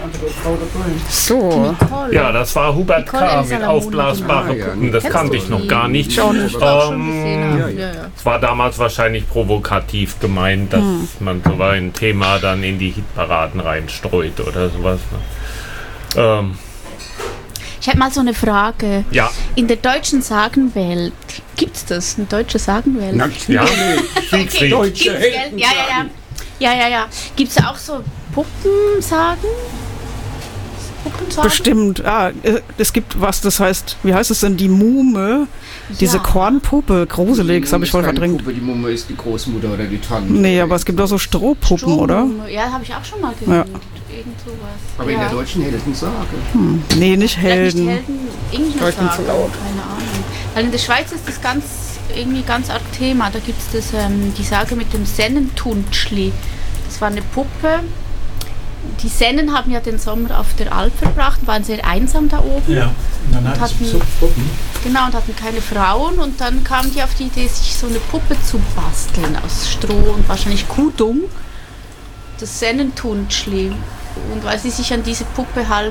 andere Frau dabei. So. Nicole. Ja, das war Hubert K. mit aufblasbare Puppen. Das kannte ich noch gar nicht. Es war damals wahrscheinlich provokativ gemeint, dass man so ein Thema dann in die Hitparaden reinstreut oder sowas. Ich habe mal so eine Frage. Ja. In der deutschen Sagenwelt, gibt es das? Eine deutsche Sagenwelt? Ja, okay. Deutsche Helden. Ja. Gibt es auch so Puppensagen? Bestimmt. Es gibt was, das heißt, wie heißt es denn, die Muhme? Diese Kornpuppe, gruselig, das habe ich voll verdrängt. Die Mumme ist die Großmutter oder die Tante. Nee, aber es gibt auch so Strohpuppen, oder? Ja, habe ich auch schon mal gehört. Ja. Irgend sowas. Aber in der deutschen Heldensage. Nee, nicht Helden. Nicht Helden, irgendeine Sage, keine Ahnung. Weil in der Schweiz ist das irgendwie ganz arg Thema. Da gibt es die Sage mit dem Sennentunschli. Das war eine Puppe. Die Sennen haben ja den Sommer auf der Alp verbracht, waren sehr einsam da oben. Ja, und dann hatten sie Puppen. Genau, und hatten keine Frauen. Und dann kamen die auf die Idee, sich so eine Puppe zu basteln aus Stroh und wahrscheinlich Kuhdung. Das Sennentunschli. Und weil sie sich an diese Puppe halt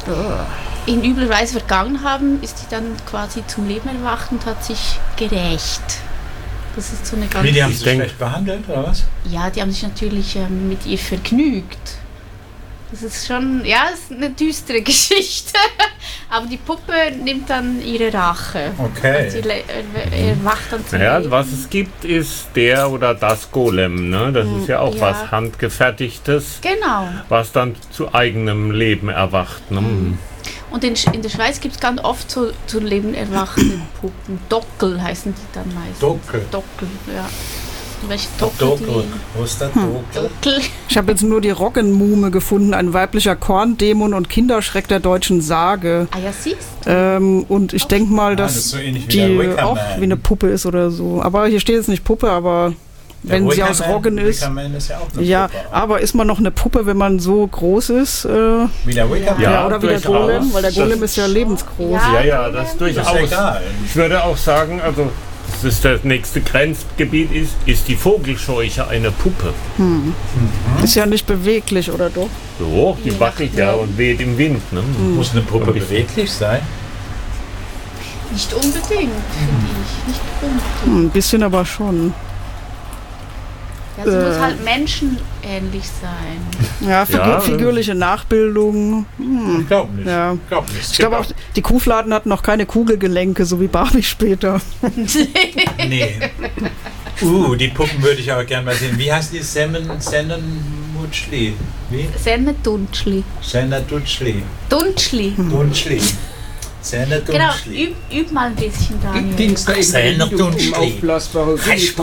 in übler Weise vergangen haben, ist die dann quasi zum Leben erwacht und hat sich gerächt. Das ist so eine ganz... Wie, die haben sie schlecht behandelt, oder was? Ja, die haben sich natürlich mit ihr vergnügt. Das ist schon, das ist eine düstere Geschichte. Aber die Puppe nimmt dann ihre Rache. Okay. Also erwacht dann zum Naja, Leben. was es gibt, ist der oder das Golem. Ne? Das ist ja auch was Handgefertigtes, Genau. was dann zu eigenem Leben erwacht. Ne? Und in der Schweiz gibt es ganz oft so zu Leben erwachte Puppen. Dockel heißen die dann meistens. Dockel, ja. Welche Dockel? Wo ist der Dockel? Ich habe jetzt nur die Roggenmuhme gefunden, ein weiblicher Korndämon und Kinderschreck der deutschen Sage. Ah ja, siehst du? Und ich denke mal, dass das ist so ähnlich wie die der auch wie eine Puppe ist oder so. Aber hier steht jetzt nicht Puppe, aber wenn sie aus Roggen ist. Ist ja, auch eine Puppe. Aber ist man noch eine Puppe, wenn man so groß ist? Wie der Wickerman? Ja, oder wie der durchaus. Golem, weil der Golem ist ja lebensgroß. Ja, das ist durchaus. Das ist egal. Ich würde auch sagen, also das nächste Grenzgebiet ist die Vogelscheuche eine Puppe. Ist ja nicht beweglich, oder doch? So, die wackelt ja und weht im Wind. Ne? Muss eine Puppe beweglich sein? Nicht unbedingt, finde ich. Nicht unbedingt. Ein bisschen aber schon. Ja, sie muss halt menschenähnlich sein. Ja, figürliche Nachbildung. Ich glaube nicht. Ja. Ich Ich glaube auch, die Kuhfladen hatten noch keine Kugelgelenke, so wie Barbie später. Nee. Die Puppen würde ich aber gerne mal sehen. Wie heißt die? Sennenmutschli? Wie? Sennentunschli. Sennentunschli. Dunschli. Dunschli. Genau, Sennentunschli. üb mal ein bisschen, Daniel. Ging es da irgendwie um aufblasbare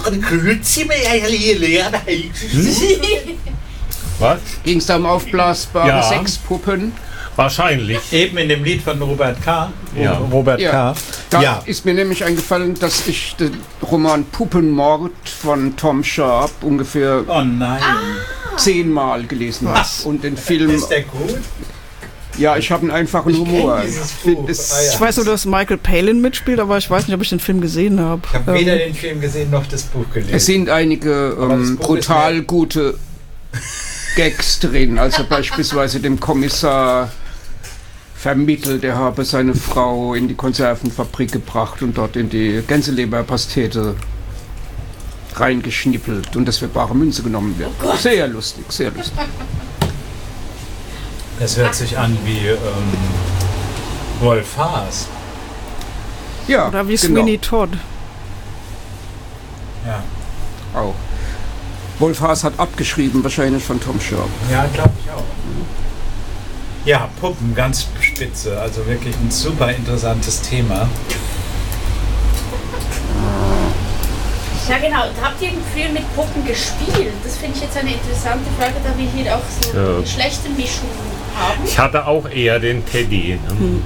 Was? Ging es da um aufblasbare Sexpuppen? Wahrscheinlich. Eben in dem Lied von Robert K. Ja. Robert K. Da ist mir nämlich eingefallen, dass ich den Roman Puppenmord von Tom Sharp ungefähr 10-mal gelesen habe. Und den Film... Ist der gut? Ja, ich habe einen einfachen Humor. Ich weiß nur, dass Michael Palin mitspielt, aber ich weiß nicht, ob ich den Film gesehen habe. Ich habe weder den Film gesehen noch das Buch gelesen. Es sind einige brutal gute Gags drin. Also beispielsweise dem Kommissar vermittelt, er habe seine Frau in die Konservenfabrik gebracht und dort in die Gänseleberpastete reingeschnippelt und das für bare Münze genommen wird. Sehr lustig, sehr lustig. Das hört sich an wie Wolf Haas. Ja, Oder wie Sweeney Todd. Ja. Auch. Wolf Haas hat abgeschrieben, wahrscheinlich von Tom Sharp. Ja, glaube ich auch. Ja, Puppen, ganz spitze. Also wirklich ein super interessantes Thema. Ja genau, habt ihr früher mit Puppen gespielt? Das finde ich jetzt eine interessante Frage, da wir hier auch so eine schlechte Mischung haben. Ich hatte auch eher den Teddy. Ne?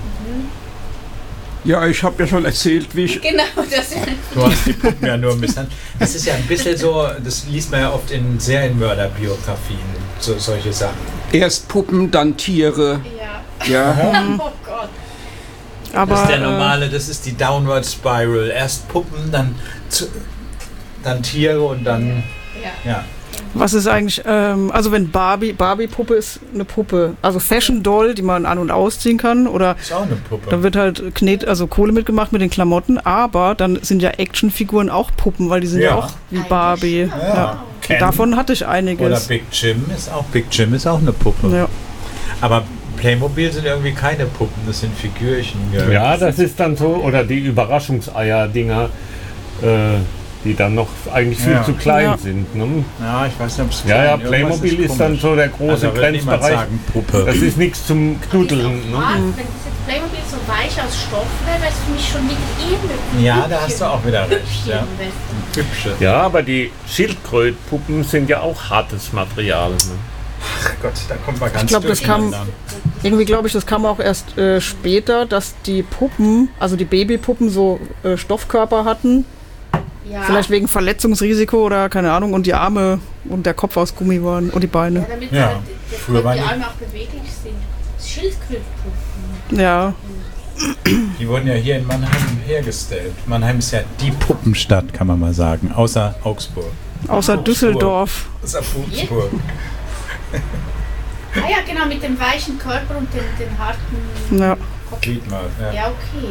Ja, ich habe ja schon erzählt, wie ich... Genau, das Du hast die Puppen ja nur misshandelt. Das ist ja ein bisschen so, das liest man ja oft in Serienmörderbiografien, so solche Sachen. Erst Puppen, dann Tiere. Ja. Oh Gott. Aber, Das ist der normale, das ist die Downward Spiral. Erst Puppen, dann Tiere und dann... Ja. Was ist eigentlich, also wenn Barbie-Puppe ist eine Puppe, also Fashion-Doll, die man an- und ausziehen kann, oder Ist auch eine Puppe. dann wird halt Kohle mitgemacht mit den Klamotten, aber dann sind ja Actionfiguren auch Puppen, weil die sind ja, Ja. auch wie Barbie. Ja. Ken Davon hatte ich oder einiges. Big Jim ist auch eine Puppe. Ja. Aber Playmobil sind irgendwie keine Puppen, das sind Figürchen. Ja, das ist dann so, oder die Überraschungseier-Dinger, die dann noch eigentlich viel Ja. zu klein Ja. sind. Ne? Ja, ich weiß nicht, ob es Ja, Playmobil ist dann so der große Grenzbereich. Sagen, Puppe. Das ist nichts zum Knuddeln. Wenn Ne? das jetzt Playmobil so weich aus Stoff wäre, wäre es für mich schon wieder ähnlich. Ja, da hast du auch wieder recht. Ja. Hübsche. Ja, aber die Schildkrötpuppen sind ja auch hartes Material. Ne? Ach Gott, da kommt man ganz Ich glaube, das kam durcheinander. irgendwie, das kam auch erst später, dass die Puppen, also die Babypuppen so Stoffkörper hatten. Ja. Vielleicht wegen Verletzungsrisiko oder keine Ahnung, und die Arme und der Kopf aus Gummi waren und die Beine. Ja, damit Ja. halt Früher die waren die- Arme auch beweglich sind. Schildkrötenpuppen. Ja, Die wurden ja hier in Mannheim hergestellt. Mannheim ist ja die Puppenstadt, kann man mal sagen, außer Augsburg. außer Augsburg. Düsseldorf. Außer Augsburg. Ah ja, genau, mit dem weichen Körper und den harten Ja. Kopf. Gliedmaß, ja. Ja, okay.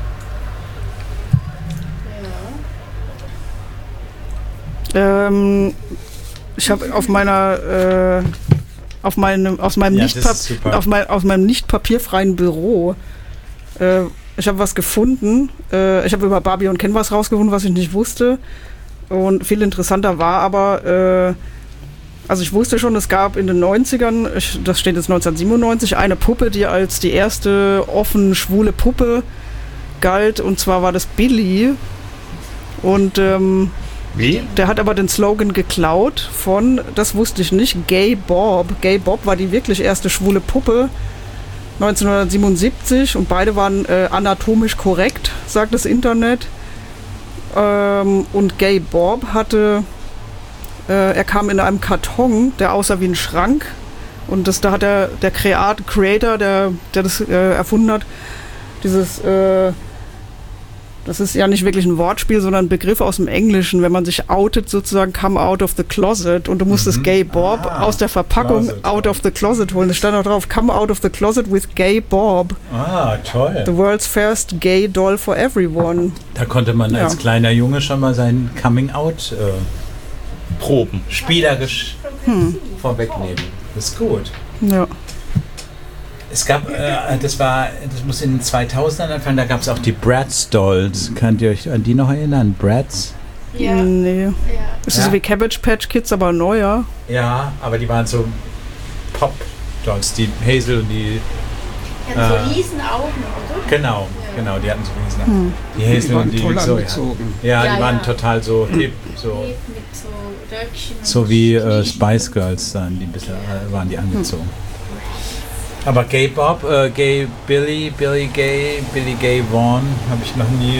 Ja. Ich habe auf meiner aus meinem Ja, nicht das ist super. aus meinem nicht papierfreien Büro ich habe was gefunden. Ich habe über Barbie und Ken was rausgefunden, was ich nicht wusste. Und viel interessanter war aber, also ich wusste schon, es gab in den 90ern, das steht jetzt 1997, eine Puppe, die als die erste offen schwule Puppe galt. Und zwar war das Billy. Und Wie? der hat aber den Slogan geklaut von, das wusste ich nicht, Gay Bob. Gay Bob war die wirklich erste schwule Puppe 1977 und beide waren anatomisch korrekt, sagt das Internet. Und Gay Bob hatte, er kam in einem Karton, der aussah wie ein Schrank, und da hat der Creator, der das erfunden hat, das ist ja nicht wirklich ein Wortspiel, sondern ein Begriff aus dem Englischen, wenn man sich outet, sozusagen come out of the closet, und du musstest Gay Bob aus der Verpackung Closet, out of the closet holen. Es stand auch drauf, come out of the closet with Gay Bob, Ah, toll. the world's first gay doll for everyone. Da konnte man Ja. als kleiner Junge schon mal sein Coming-out Proben. spielerisch vorwegnehmen. Das ist gut. Ja. Es gab, das muss in den 2000ern anfangen, da gab es auch die Bratz Dolls. Könnt ihr euch an die noch erinnern? Bratz? Ja. Nee. Ja. Es ist Ja. so wie Cabbage Patch Kids, aber neuer. Ja, aber die waren so Pop-Dolls, die Hazel und die. Die hatten so riesen Augen, oder? Genau, die hatten so riesen. Die Hazel Die waren und die toll Victoria. angezogen. Ja, Ja, die waren ja. total so hip, so. Mit so Röckchen. und So wie Kniechen. Spice Girls dann, die bisher waren die angezogen. Aber Gay Bob, Gay Billy Gay Vaughn, habe ich noch nie.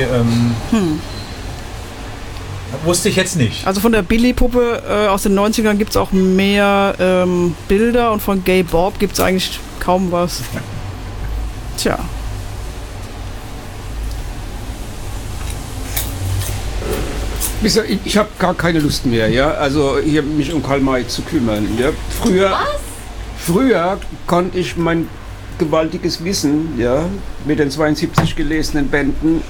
Wusste ich jetzt nicht. Also von der Billy-Puppe aus den 90ern gibt es auch mehr Bilder, und von Gay Bob gibt es eigentlich kaum was. Tja. Wisst ihr, ich habe gar keine Lust mehr, ja. Also hier mich um Karl May zu kümmern. Ja. Früher konnte ich mein gewaltiges Wissen, ja, mit den 72 gelesenen Bänden.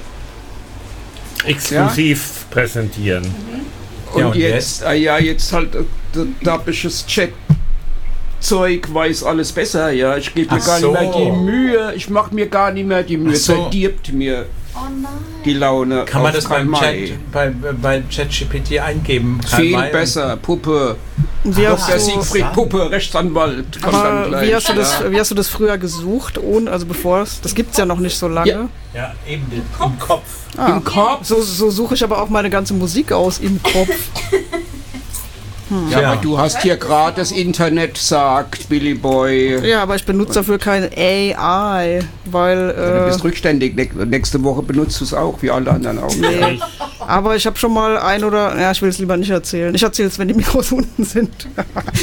Exklusiv präsentieren. Und, Ja, und jetzt, jetzt halt dapisches Chat-Zeug weiß alles besser, ja. Ich gebe mir Ach gar so. nicht mehr die Mühe, ich mache mir gar nicht mehr die Mühe, Ach so. verdirbt mir Oh nein. die Laune. Kann man auf das Karl beim May. Chat, bei ChatGPT eingeben? Karl Viel May? besser, Puppe. Wie hast Der du, Siegfried Puppe, Rechtsanwalt. Kommt dann aber gleich, wie hast du das früher gesucht? Also bevor das gibt es ja noch nicht so lange. Ja. Ja, eben im Kopf. Im Kopf? So suche ich aber auch meine ganze Musik aus im Kopf. Ja, Ja. aber du hast hier gerade das Internet sagt, Billy Boy. Ja, aber ich benutze dafür kein AI, Du weil bist rückständig. Nächste Woche benutzt du es auch, wie alle anderen auch. aber ich habe schon mal ich will es lieber nicht erzählen. Ich erzähle es, wenn die Mikros unten sind.